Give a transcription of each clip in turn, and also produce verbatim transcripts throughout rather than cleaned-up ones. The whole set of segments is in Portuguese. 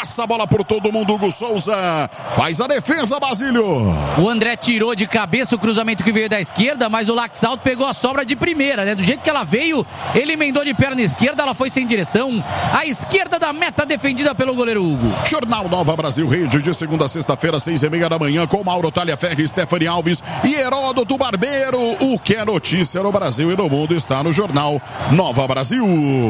passa a bola por todo mundo. Hugo Souza faz a defesa, Basílio. O André tirou de cabeça o cruzamento que veio da esquerda, mas o Laxalto pegou a sobra de primeira, né? Do jeito que ela veio, ele emendou de perna esquerda, ela foi sem direção. À esquerda da meta, defendida pelo goleiro Hugo. Jornal Nova Brasil Rede, de segunda a sexta-feira, seis e meia da manhã, com Mauro Talhaferri, Stephanie Alves e Heródoto Barbeiro. O que é notícia no Brasil e no mundo está no Jornal Nova Brasil.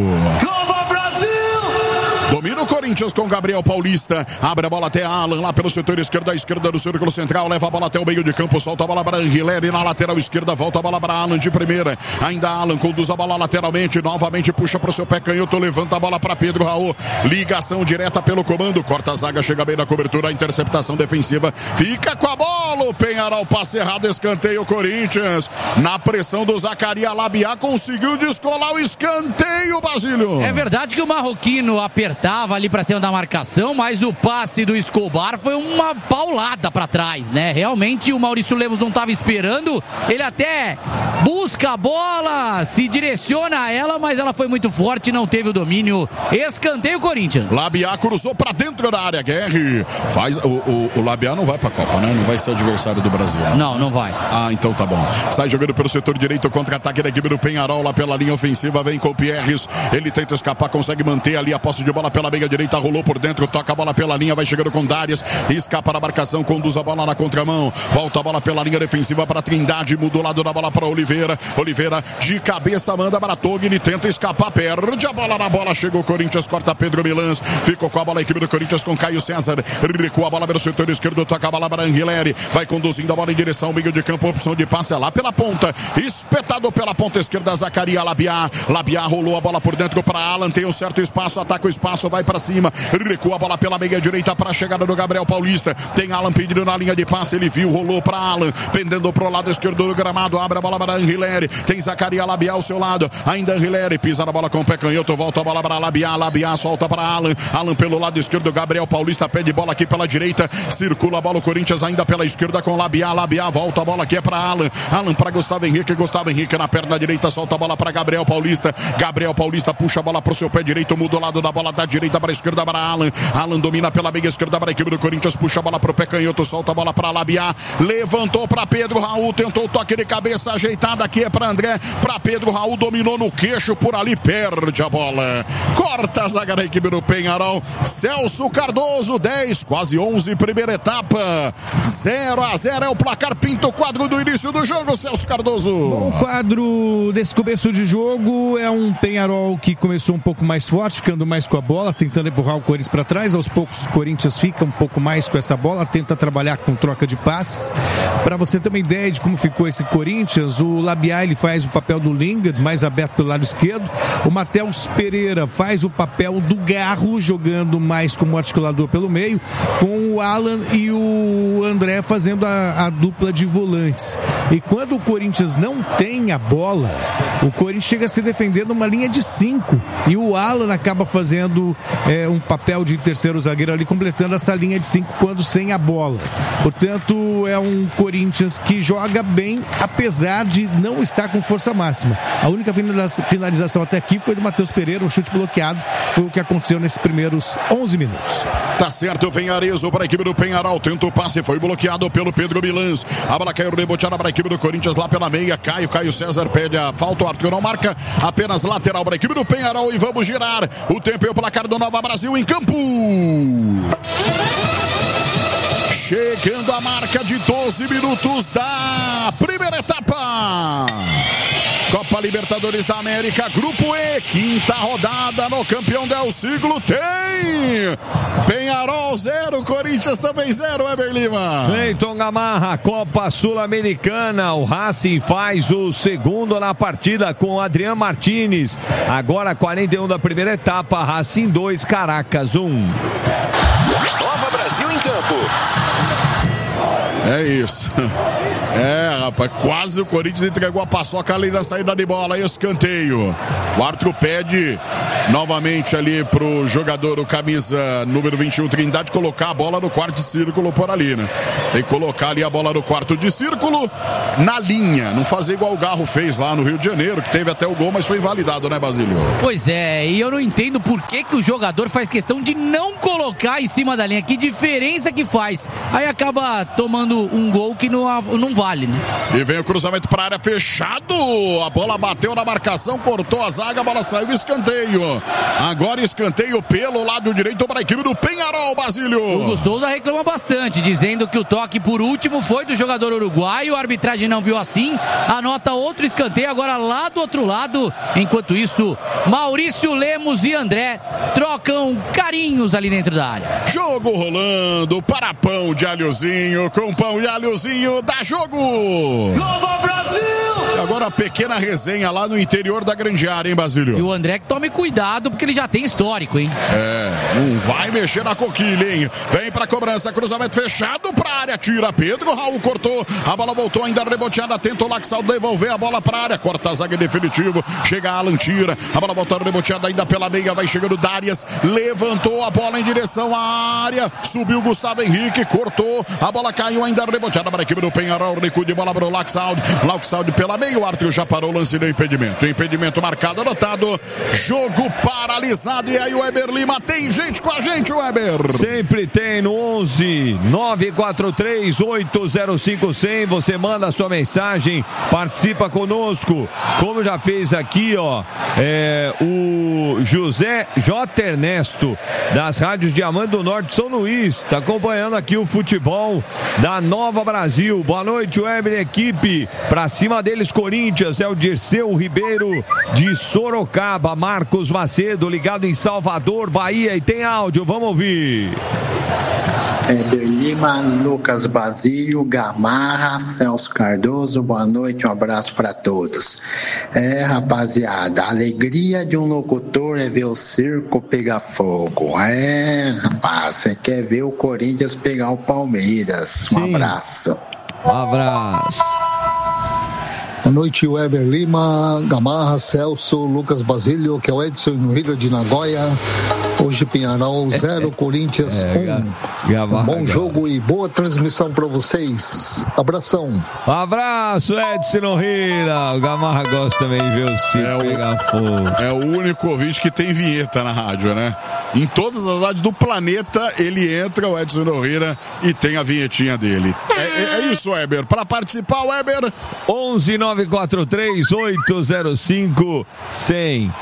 Nova Brasil! Domina o Corinthians com Gabriel Paulista. Abre a bola até Alan, lá pelo setor esquerdo, à esquerda do círculo central. Leva a bola até o meio de campo, solta a bola para Anguilera na lateral esquerda, volta a bola para Alan de primeira. Ainda Alan conduz a bola lateralmente, novamente puxa para o seu pé canhoto, levanta a bola para Pedro Raul. Ligação direta pelo comando, corta a zaga, chega bem na cobertura, a interceptação defensiva. Fica com a bola, o Penharol, passe errado, escanteio Corinthians. Na pressão do Zacarias Labiá, conseguiu descolar o escanteio, Basílio. É verdade que o marroquino apertou Tava ali pra cima da marcação, mas o passe do Escobar foi uma paulada pra trás, né? Realmente o Maurício Lemos não tava esperando, ele até busca a bola, se direciona a ela, mas ela foi muito forte, não teve o domínio. Escanteio Corinthians. Labiá cruzou pra dentro da área, Guerre. Faz, o, o, o Labiá não vai pra Copa, né? Não vai ser adversário do Brasil. Né? Não, não vai. Ah, então tá bom. Sai jogando pelo setor direito, contra-ataque da equipe do Penharol, lá pela linha ofensiva, vem com o Pierres, ele tenta escapar, consegue manter ali a posse de bola pela meia direita, rolou por dentro, toca a bola pela linha, vai chegando com Darius, escapa na marcação, conduz a bola na contramão, volta a bola pela linha defensiva para Trindade, muda o lado da bola para Oliveira, Oliveira de cabeça manda para Togni, tenta escapar, perde a bola na bola, chegou o Corinthians, corta Pedro Milans, ficou com a bola a equipe do Corinthians com Caio César, recua a bola pelo setor esquerdo, toca a bola para Anguilera, vai conduzindo a bola em direção ao meio de campo, opção de passe lá pela ponta, espetado pela ponta esquerda, Zacarias Labiá, Labiá rolou a bola por dentro para Alan, tem um certo espaço, ataca o espaço, vai para cima, recua a bola pela meia direita para a chegada do Gabriel Paulista, tem Alan pedindo na linha de passe, ele viu, rolou para Alan, pendendo pro lado esquerdo do gramado, abre a bola para Anguilera, tem Zacarias Labiá ao seu lado, ainda Anguilera, pisa na bola com o pé canhoto, volta a bola para Labiá, Labiá solta para Alan, Alan pelo lado esquerdo, Gabriel Paulista pede bola aqui pela direita, circula a bola o Corinthians ainda pela esquerda com Labiá, Labiá volta a bola aqui é para Alan, Alan para Gustavo Henrique, Gustavo Henrique na perna direita, solta a bola para Gabriel Paulista, Gabriel Paulista puxa a bola pro seu pé direito, muda o lado da bola da direita para a esquerda para Alan, Alan domina pela meia esquerda para a equipe do Corinthians, puxa a bola pro pé canhoto, solta a bola para Labiá, levantou para Pedro Raul, tentou o toque de cabeça ajeitada aqui é para André, para Pedro Raul, dominou no queixo por ali, perde a bola, corta a zaga da equipe do Penharol, Celso Cardoso, dez, quase onze, primeira etapa, zero a zero é o placar, pinta o quadro do início do jogo, Celso Cardoso. Bom, o quadro desse começo de jogo é um Penharol que começou um pouco mais forte, ficando mais com a bola, tentando empurrar o Corinthians para trás, aos poucos o Corinthians fica um pouco mais com essa bola, tenta trabalhar com troca de passes. Para você ter uma ideia de como ficou esse Corinthians, o Labiá ele faz o papel do Lingard, mais aberto pelo lado esquerdo, o Matheus Pereira faz o papel do Garro, jogando mais como articulador pelo meio, com o Alan e o André fazendo a, a dupla de volantes. E quando o Corinthians não tem a bola, o Corinthians chega a se defender numa linha de cinco, e o Alan acaba fazendo é, um papel de terceiro zagueiro ali, completando essa linha de cinco quando sem a bola. Portanto, é um Corinthians que joga bem, apesar de não estar com força máxima. A única finalização até aqui foi do Matheus Pereira, um chute bloqueado, foi o que aconteceu nesses primeiros onze minutos. Tá certo, vem Arezo para a equipe do Penharol, tenta o passe, foi bloqueado pelo Pedro Milans, a bola caiu reboteada para a equipe do Corinthians lá pela meia, Caio, Caio César pede a falta, o Arthur não marca, apenas lateral para a equipe do Penharol e vamos girar o tempo e o placar do Nova Brasil em campo. Chegando a marca de doze minutos da primeira etapa. Copa Libertadores da América, Grupo E, quinta rodada no campeão del siglo, tem Penharol zero, Corinthians também zero, Eber Lima. Cleiton Gamarra, Copa Sul-Americana, o Racing faz o segundo na partida com Adriano Martínez, agora quarenta e um da primeira etapa, Racing dois, Caracas um. Nova Brasil em campo. É isso. É, rapaz, quase o Corinthians entregou a paçoca ali na saída de bola. Escanteio. O árbitro pede novamente ali pro jogador, o camisa número vinte e um, Trindade, colocar a bola no quarto de círculo por ali, né? Tem que colocar ali a bola no quarto de círculo na linha. Não fazer igual o Garro fez lá no Rio de Janeiro, que teve até o gol, mas foi invalidado, né, Basílio? Pois é, e eu não entendo por que, que o jogador faz questão de não colocar em cima da linha. Que diferença que faz? Aí acaba tomando um gol que não, não vale, né? E vem o cruzamento para a área, fechado. A bola bateu na marcação, cortou a zaga, a bola saiu, escanteio. Agora escanteio pelo lado direito para a equipe do Peñarol, Basílio. O Hugo Souza reclama bastante, dizendo que o toque por último foi do jogador uruguaio. A arbitragem não viu assim. Anota outro escanteio agora lá do outro lado. Enquanto isso, Maurício Lemos e André trocam carinhos ali dentro da área. Jogo rolando para pão de alhozinho, com pão de alhozinho, dá jogo! Nova Brasil! E agora a pequena resenha lá no interior da grande área, hein, Basílio? E o André que tome cuidado, porque ele já tem histórico, hein? É, não vai mexer na coquilha, hein? Vem pra cobrança, cruzamento fechado pra área, tira Pedro, Raul cortou, a bola voltou ainda reboteada, tenta o Laxal devolver a bola pra área, corta a zaga definitivo, chega Alan, tira, a bola voltou reboteada ainda pela meia, vai chegando Darias, levantou a bola em direção à área, subiu Gustavo Henrique, cortou, a bola caiu ainda reboteada para a equipe do Peñarol, recuo de bola para o Laxal, Laxal pela meia, o árbitro já parou o lance do impedimento, impedimento marcado, anotado, jogo paralisado, e aí o Weber Lima, tem gente com a gente, Weber? Sempre tem no onze nove quatro três oito zero cinco zero zero, você manda a sua mensagem, participa conosco, como já fez aqui, ó, é, o José J. Ernesto, das rádios Diamante do Norte, São Luís, está acompanhando aqui o futebol da Nova Brasil. Boa noite, Weber, equipe, pra cima deles, Corinthians, é o Dirceu Ribeiro de Sorocaba, Marcos Macedo, ligado em Salvador, Bahia, e tem áudio, vamos ouvir. Weber Lima, Lucas Basílio, Gamarra, Celso Cardoso, boa noite, um abraço para todos. É, rapaziada, a alegria de um locutor é ver o circo pegar fogo. É, rapaz, você quer ver o Corinthians pegar o Palmeiras. Um Sim. abraço. Um abraço. Boa noite, Weber Lima, Gamarra, Celso, Lucas Basílio, que é o Edson no Rio de Nagoya. Hoje Peñarol zero, Corinthians um. É, um bom jogo e boa transmissão para vocês. Abração. Um abraço, Edson Rira. O Gamarra gosta também de ver o circo é pegar o, fogo. É o único ouvinte que tem vinheta na rádio, né? Em todas as rádios do planeta, ele entra, o Edson Rira, e tem a vinhetinha dele. É, é, é isso, Weber. Para participar, Weber... onze nove quatro três oito zero cinco zero zero.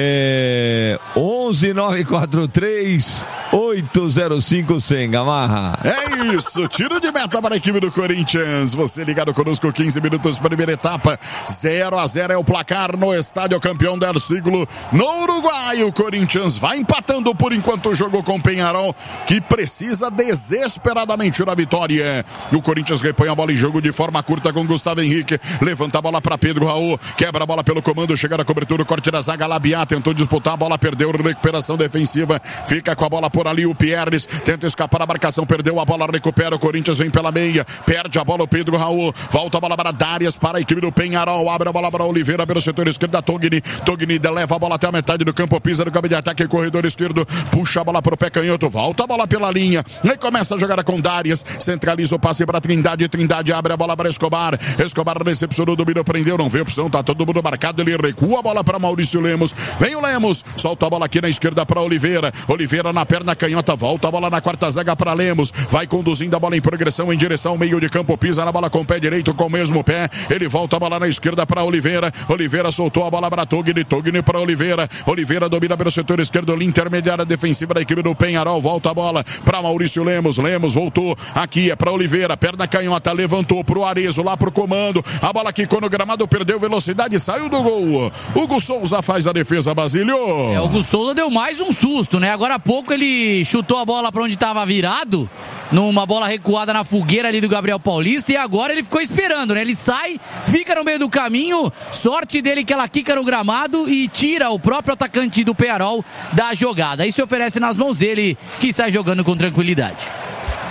É onze nove quatro três oito zero cinco zero zero, Gamarra. É isso, tiro de meta para a equipe do Corinthians. Você ligado conosco, quinze minutos, primeira etapa, zero a zero é o placar no estádio campeão del siglo no Uruguai. O Corinthians vai empatando por enquanto o jogo com o Peñarol, que precisa desesperadamente da vitória. E o Corinthians repõe a bola em jogo de forma curta com Gustavo Henrique, levanta a bola para Pedro Raul, quebra a bola pelo comando, chega na cobertura, o corte da zaga, Labiat tentou disputar a bola, perdeu, recuperação defensiva, fica com a bola por ali o Pierres, tenta escapar a marcação, perdeu a bola, recupera, o Corinthians vem pela meia, perde a bola o Pedro Raul, volta a bola para Darias, para a equipe do Peñarol, abre a bola para Oliveira pelo setor esquerdo, Togni, Togni leva a bola até a metade do campo, pisa no campo de ataque, corredor esquerdo, puxa a bola para o pé canhoto, volta a bola pela linha, e começa a jogar com Darias, centraliza o passe para Trindade, Trindade abre a bola para Escobar, Escobar recepcionou, dominou, prendeu, não vê opção, tá todo mundo marcado, ele recua a bola para Maurício Lemos, vem o Lemos, solta a bola aqui na esquerda para Oliveira, Oliveira na perna canhota, volta a bola na quarta zaga para Lemos, vai conduzindo a bola em progressão em direção ao meio de campo, pisa na bola com o pé direito, com o mesmo pé, ele volta a bola na esquerda para Oliveira, Oliveira soltou a bola para Togni, Togni para Oliveira, Oliveira domina pelo setor esquerdo, linha intermediária defensiva da equipe do Peñarol, volta a bola para Maurício Lemos, Lemos voltou, aqui é para Oliveira, perna canhota, levantou pro Arezo, lá pro comando, a bola quicou no gramado, perdeu velocidade, saiu do gol, Hugo Souza faz a defesa, Basílio. É, o Hugo Souza deu mais um susto, né? Agora há pouco ele chutou a bola para onde estava virado, numa bola recuada na fogueira ali do Gabriel Paulista, e agora ele ficou esperando, né? Ele sai, fica no meio do caminho, sorte dele que ela quica no gramado e tira o próprio atacante do Peñarol da jogada. Aí se oferece nas mãos dele, que sai jogando com tranquilidade.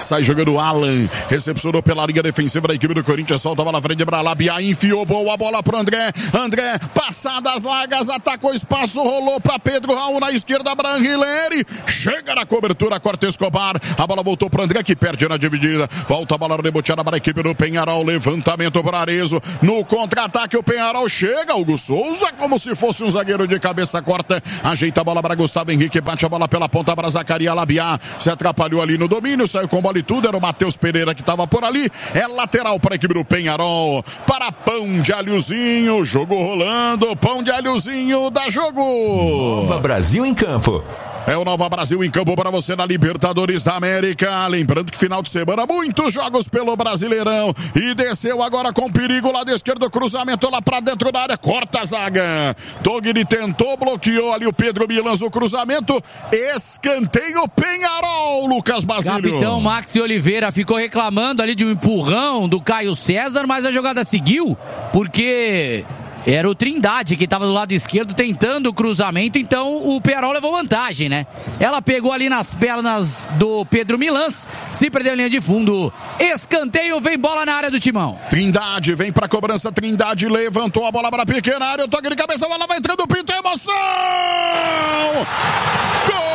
Sai jogando Alan. Recepcionou pela linha defensiva da equipe do Corinthians. Solta a bola na frente para Labia. Enfiou boa bola pro André. André, passadas largas, atacou espaço, rolou para Pedro Raul na esquerda. Branquileri. Chega na cobertura, corta Escobar. A bola voltou pro André que perde na dividida. Volta a bola reboteada para a equipe do Penharol. Levantamento para Arezo. No contra-ataque o Penharol chega. Hugo Souza como se fosse um zagueiro de cabeça, corta. Ajeita a bola para Gustavo Henrique. Bate a bola pela ponta para Zacaria Labiá. Se atrapalhou ali no domínio. Saiu com bola e tudo. Era o Matheus Pereira que estava por ali. É lateral para a equipe do Penharol. Para Pão de Alhozinho. Jogo rolando. Pão de Alhozinho dá jogo. Nova Brasil em campo. É o Nova Brasil em campo para você na Libertadores da América. Lembrando que final de semana, muitos jogos pelo Brasileirão. E desceu agora com perigo lá da esquerda, cruzamento lá para dentro da área, corta a zaga. Togni tentou, bloqueou ali o Pedro Milans o cruzamento. Escanteio Penharol, Lucas Basílio. Capitão Maxi Oliveira ficou reclamando ali de um empurrão do Caio César, mas a jogada seguiu, porque... era o Trindade que estava do lado esquerdo tentando o cruzamento, então o Penharol levou vantagem, né? Ela pegou ali nas pernas do Pedro Milans, se perdeu a linha de fundo. Escanteio, vem bola na área do Timão. Trindade vem pra cobrança, Trindade levantou a bola para a pequena área, o toque de cabeça, a bola vai entrando, pinto, emoção! Gol!